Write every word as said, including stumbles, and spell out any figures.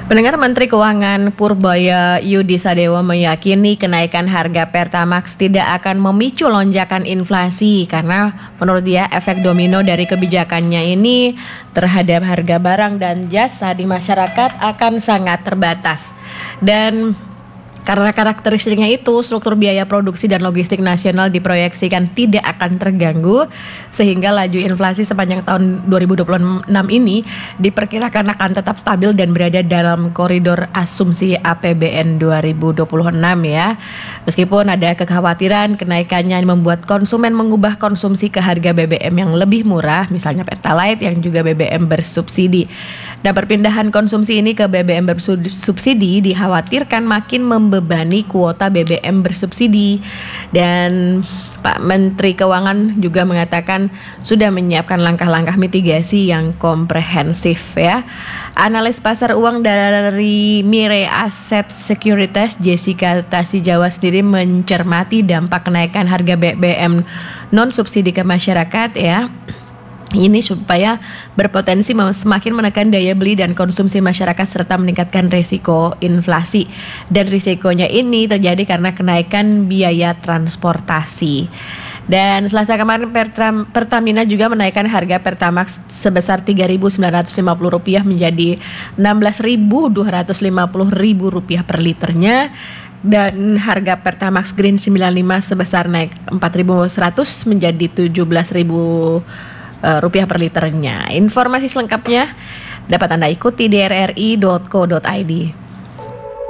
Pendengar, Menteri Keuangan Purbaya Yudi Sadewo meyakini kenaikan harga Pertamax tidak akan memicu lonjakan inflasi karena menurut dia efek domino dari kebijakannya ini terhadap harga barang dan jasa di masyarakat akan sangat terbatas. Dan karena karakteristiknya itu, struktur biaya produksi dan logistik nasional diproyeksikan tidak akan terganggu, sehingga laju inflasi sepanjang tahun dua ribu dua puluh enam ini diperkirakan akan tetap stabil dan berada dalam koridor asumsi A P B N dua ribu dua puluh enam ya. Meskipun ada kekhawatiran kenaikannya membuat konsumen mengubah konsumsi ke harga B B M yang lebih murah, misalnya Pertalite yang juga B B M bersubsidi. Dan perpindahan konsumsi ini ke B B M bersubsidi dikhawatirkan makin membebani kuota B B M bersubsidi. Dan Pak Menteri Keuangan juga mengatakan sudah menyiapkan langkah-langkah mitigasi yang komprehensif ya. Analis pasar uang dari Mirae Asset Securities Jessica Tasijawa sendiri mencermati dampak kenaikan harga B B M non subsidi ke masyarakat ya. Ini supaya berpotensi semakin menekan daya beli dan konsumsi masyarakat serta meningkatkan risiko inflasi. Dan risikonya ini terjadi karena kenaikan biaya transportasi. Dan Selasa kemarin Pertamina juga menaikkan harga Pertamax sebesar tiga ribu sembilan ratus lima puluh rupiah menjadi enam belas ribu dua ratus lima puluh rupiah per liternya. Dan harga Pertamax Green sembilan puluh lima sebesar naik empat ribu seratus menjadi tujuh belas ribu rupiah per liternya. Informasi selengkapnya dapat Anda ikuti di r r i dot co dot i d.